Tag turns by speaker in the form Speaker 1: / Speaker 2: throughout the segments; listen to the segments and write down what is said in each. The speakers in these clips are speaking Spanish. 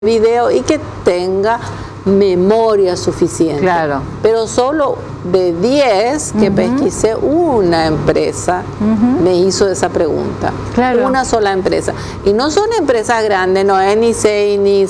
Speaker 1: video y que tenga memoria suficiente.
Speaker 2: Claro.
Speaker 1: Pero solo de 10 que pesquisé, una empresa me hizo esa pregunta.
Speaker 2: Claro.
Speaker 1: Una sola empresa. Y no son empresas grandes, no es ni Say, ni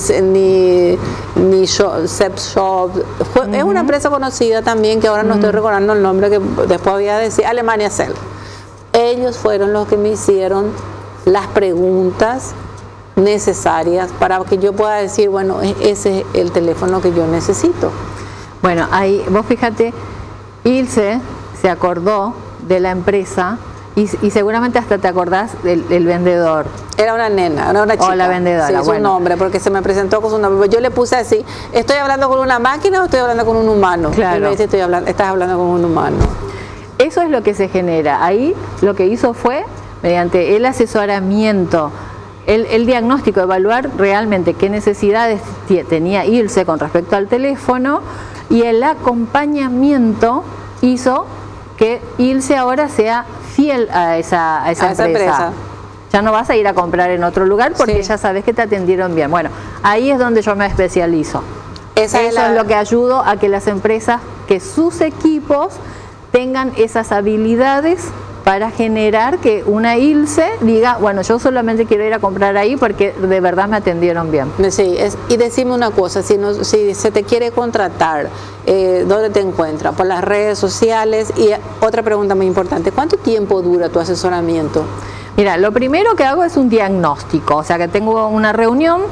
Speaker 1: Sepp Shop. Es una empresa conocida también, que ahora no estoy recordando el nombre, que después voy a decir, Alemania Cell. Ellos fueron los que me hicieron las preguntas necesarias para que yo pueda decir, bueno, ese es el teléfono que yo necesito.
Speaker 2: Bueno, ahí vos fíjate, Ilse se acordó de la empresa y seguramente hasta te acordás del vendedor.
Speaker 1: Era una nena, era una chica.
Speaker 2: O la vendedora,
Speaker 1: sí, su nombre, porque se me presentó con su nombre. Yo le puse así, ¿estoy hablando con una máquina o estoy hablando con un humano?
Speaker 2: Claro.
Speaker 1: Y me dice, estás hablando con un humano.
Speaker 2: Eso es lo que se genera. Ahí lo que hizo fue, mediante el asesoramiento, el diagnóstico, evaluar realmente qué necesidades tenía Ilse con respecto al teléfono, y el acompañamiento hizo que Ilse ahora sea fiel a esa empresa. Ya no vas a ir a comprar en otro lugar porque ya sabes que te atendieron bien. Bueno, ahí es donde yo me especializo. Eso es lo que ayudo a que las empresas, que sus equipos tengan esas habilidades para generar que una Ilse diga, bueno, yo solamente quiero ir a comprar ahí porque de verdad me atendieron bien.
Speaker 1: Sí, y decime una cosa, si se te quiere contratar, ¿dónde te encuentras? Por las redes sociales. Y otra pregunta muy importante, ¿cuánto tiempo dura tu asesoramiento?
Speaker 2: Mira, lo primero que hago es un diagnóstico, o sea que tengo una reunión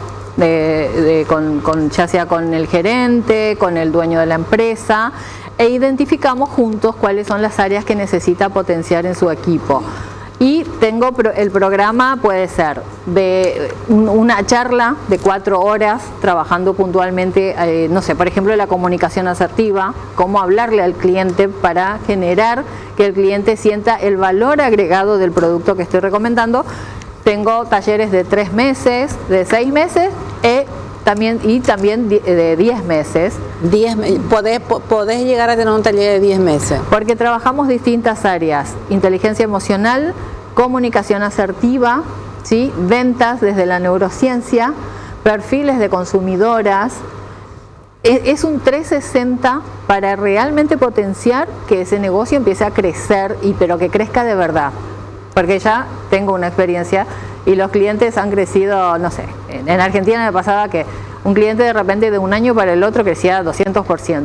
Speaker 2: ya sea con el gerente, con el dueño de la empresa, e identificamos juntos cuáles son las áreas que necesita potenciar en su equipo. Y tengo el programa, puede ser de una charla de 4 horas, trabajando puntualmente, no sé, por ejemplo, la comunicación asertiva, cómo hablarle al cliente para generar que el cliente sienta el valor agregado del producto que estoy recomendando. Tengo talleres de 3 meses, de 6 meses y también de 10 meses.
Speaker 1: Podés llegar a tener un taller de 10 meses.
Speaker 2: Porque trabajamos distintas áreas: inteligencia emocional, comunicación asertiva, ¿sí? Ventas desde la neurociencia, perfiles de consumidoras. Es un 360 para realmente potenciar que ese negocio empiece a crecer, pero que crezca de verdad. Porque ya tengo una experiencia y los clientes han crecido, no sé, en Argentina me pasaba que un cliente de repente de un año para el otro crecía 200%.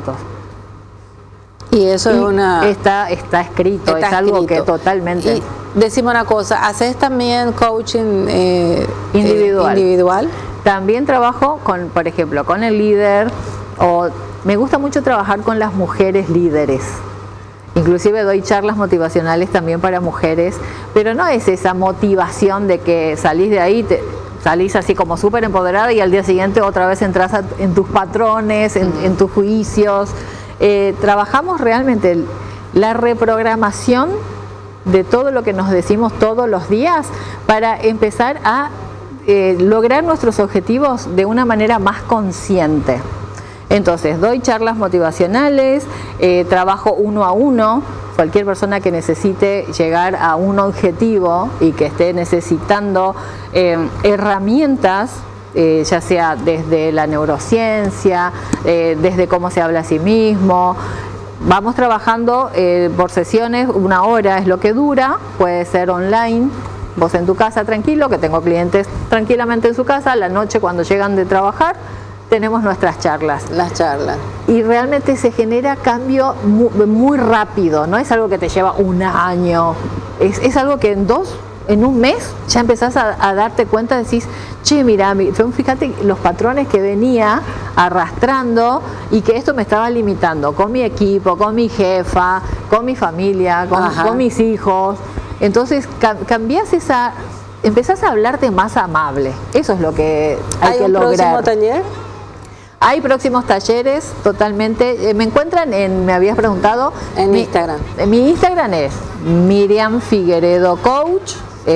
Speaker 1: Y eso
Speaker 2: está escrito, es algo que totalmente...
Speaker 1: Y decime una cosa, ¿haces también coaching individual?
Speaker 2: También trabajo por ejemplo, con el líder, o me gusta mucho trabajar con las mujeres líderes. Inclusive doy charlas motivacionales también para mujeres, pero no es esa motivación de que salís de ahí, salís así como súper empoderada y al día siguiente otra vez entras en tus patrones, en tus juicios. Trabajamos realmente la reprogramación de todo lo que nos decimos todos los días para empezar a lograr nuestros objetivos de una manera más consciente. Entonces, doy charlas motivacionales, trabajo 1 a 1, cualquier persona que necesite llegar a un objetivo y que esté necesitando herramientas, ya sea desde la neurociencia, desde cómo se habla a sí mismo. Vamos trabajando por sesiones, 1 hora es lo que dura, puede ser online, vos en tu casa tranquilo, que tengo clientes tranquilamente en su casa, a la noche cuando llegan de trabajar, tenemos nuestras charlas.
Speaker 1: Las charlas.
Speaker 2: Y realmente se genera cambio muy rápido, no es algo que te lleva 1 año, es algo que en un mes ya empezás a darte cuenta, decís, che, mira, fíjate los patrones que venía arrastrando y que esto me estaba limitando con mi equipo, con mi jefa, con mi familia, con mis hijos. Entonces empezás a hablarte más amable. Eso es lo que hay que lograr.
Speaker 1: ¿Hay un próximo taller?
Speaker 2: Hay próximos talleres, totalmente. Me encuentran me habías preguntado.
Speaker 1: En Instagram.
Speaker 2: Mi Instagram es Miriam Figueredo Coach.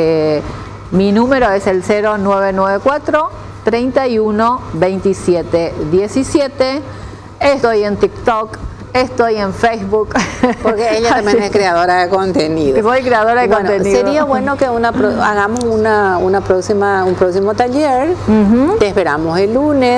Speaker 2: Mi número es el 0994 31 27 17. Estoy en TikTok, estoy en Facebook.
Speaker 1: Porque ella también es creadora de contenido.
Speaker 2: Soy creadora de contenido.
Speaker 1: Sería bueno que hagamos un próximo taller. Te esperamos el lunes.